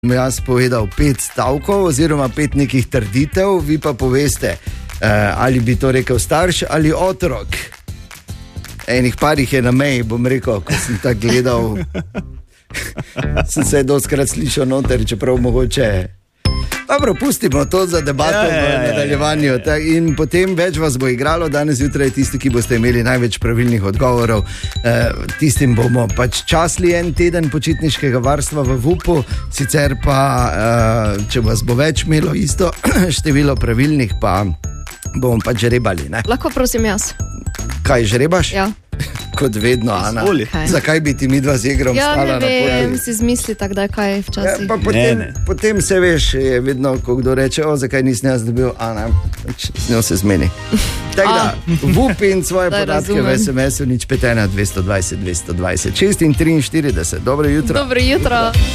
Jaz povedal 5 stavkov oziroma 5 nekih trditev, vi pa poveste, ali bi to rekel starš ali otrok. Enih parih je na meji, bom rekel, ko sem tako gledal, sem se doskrat slišal noter, čeprav mogoče. Dobro, pustimo to za debato v nadaljevanju. In potem več vas bo igralo, danes zjutraj tisti, ki boste imeli največ pravilnih odgovorov. Tistim bomo pač časli en teden počitniškega varstva v VUP-u, sicer pa, če vas bo več imelo isto število pravilnih, pa bomo pač žrebali. Ne? Lahko prosim jaz. Kaj, žrebaš? Ja. Kot vedno, Ana. Zakaj bi ti midva z igrom stala na poti? Ja, ne vem, si izmisli tako, da je kaj včasih. Ja, potem se veš, je vedno, ko kdo reče, zakaj nisem jaz dobil, Ana, s njo se zmeni. Tako da, VUP in svoje podatke v SMS-u, nič 5 1 220 220 6 in 43. Dobro jutro. Dobro jutro.